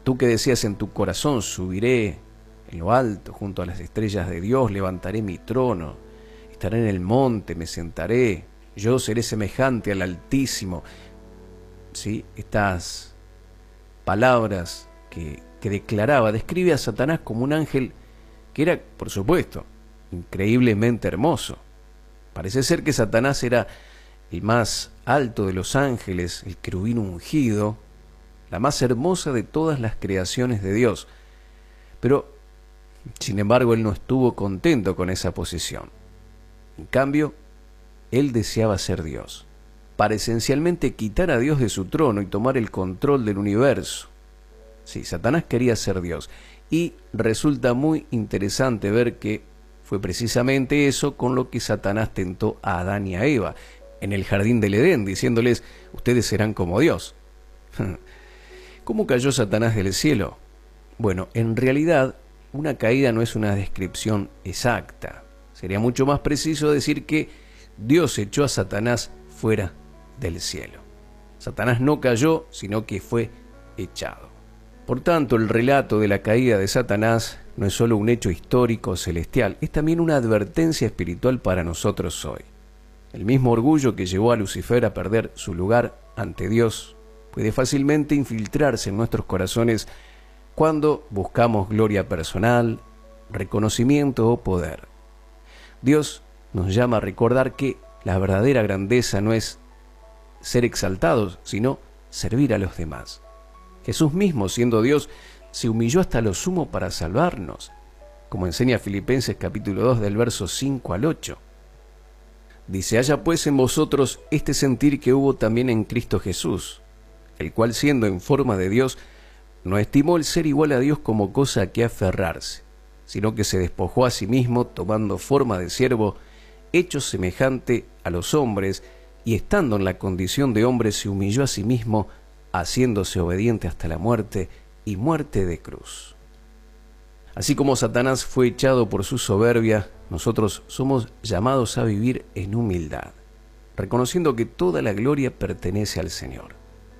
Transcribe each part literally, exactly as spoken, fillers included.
Tú que decías en tu corazón, subiré en lo alto, junto a las estrellas de Dios, levantaré mi trono, estaré en el monte, me sentaré, yo seré semejante al Altísimo. ¿Sí? Estas palabras que, que declaraba, describe a Satanás como un ángel que era, por supuesto, increíblemente hermoso. Parece ser que Satanás era el más alto de los ángeles, el querubín ungido, la más hermosa de todas las creaciones de Dios. Pero, sin embargo, él no estuvo contento con esa posición. En cambio, él deseaba ser Dios, para esencialmente quitar a Dios de su trono y tomar el control del universo. Sí, Satanás quería ser Dios, y resulta muy interesante ver que fue precisamente eso con lo que Satanás tentó a Adán y a Eva en el jardín del Edén, diciéndoles, ustedes serán como Dios. ¿Cómo cayó Satanás del cielo? Bueno, en realidad, una caída no es una descripción exacta. Sería mucho más preciso decir que Dios echó a Satanás fuera del cielo. Satanás no cayó, sino que fue echado. Por tanto, el relato de la caída de Satanás no es solo un hecho histórico celestial, es también una advertencia espiritual para nosotros hoy. El mismo orgullo que llevó a Lucifer a perder su lugar ante Dios puede fácilmente infiltrarse en nuestros corazones cuando buscamos gloria personal, reconocimiento o poder. Dios nos llama a recordar que la verdadera grandeza no es ser exaltados, sino servir a los demás. Jesús mismo, siendo Dios, se humilló hasta lo sumo para salvarnos, como enseña Filipenses capítulo dos del verso cinco al ocho. Dice, haya pues en vosotros este sentir que hubo también en Cristo Jesús, el cual siendo en forma de Dios, no estimó el ser igual a Dios como cosa a que aferrarse, sino que se despojó a sí mismo, tomando forma de siervo, hecho semejante a los hombres, y estando en la condición de hombre se humilló a sí mismo, haciéndose obediente hasta la muerte, y muerte de cruz. Así como Satanás fue echado por su soberbia, nosotros somos llamados a vivir en humildad, reconociendo que toda la gloria pertenece al Señor.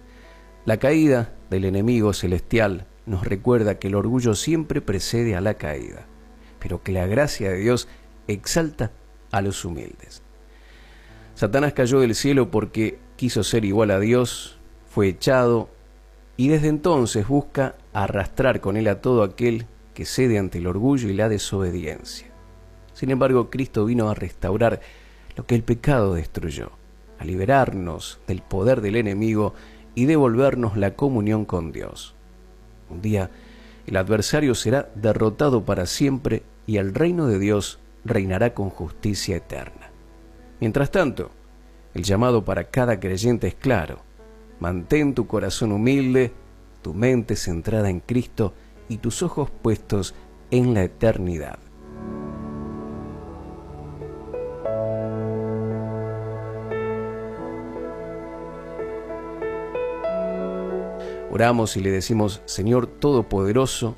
La caída del enemigo celestial nos recuerda que el orgullo siempre precede a la caída, pero que la gracia de Dios exalta a los humildes. Satanás cayó del cielo porque quiso ser igual a Dios, fue echado y desde entonces busca arrastrar con él a todo aquel que cede ante el orgullo y la desobediencia. Sin embargo, Cristo vino a restaurar lo que el pecado destruyó, a liberarnos del poder del enemigo y devolvernos la comunión con Dios. Un día, el adversario será derrotado para siempre y el reino de Dios reinará con justicia eterna. Mientras tanto, el llamado para cada creyente es claro: mantén tu corazón humilde, tu mente centrada en Cristo y tus ojos puestos en la eternidad. Oramos y le decimos: Señor Todopoderoso,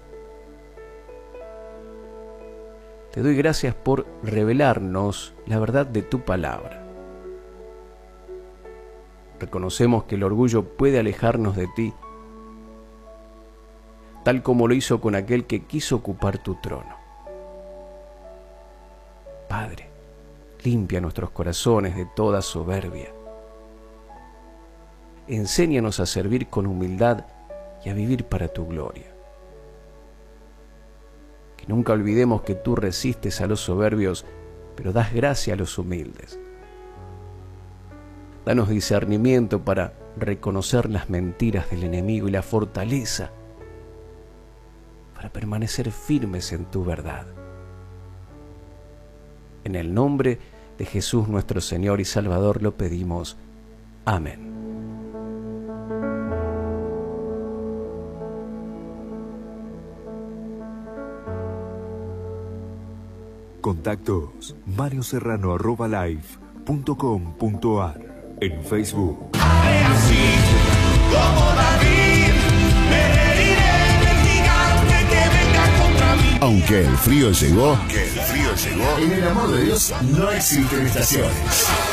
te doy gracias por revelarnos la verdad de tu palabra. Reconocemos que el orgullo puede alejarnos de ti, tal como lo hizo con aquel que quiso ocupar tu trono. Padre, limpia nuestros corazones de toda soberbia. Enséñanos a servir con humildad y a vivir para tu gloria. Que nunca olvidemos que tú resistes a los soberbios, pero das gracia a los humildes. Danos discernimiento para reconocer las mentiras del enemigo y la fortaleza para permanecer firmes en tu verdad. En el nombre de Jesús nuestro Señor y Salvador lo pedimos. Amén. Contactos mario serrano arroba live punto com punto ar. En Facebook. Haré así como David, me reiré del gigante que venga contra mí. Aunque el frío llegó, Que el frío llegó. en el amor de Dios no existen estaciones.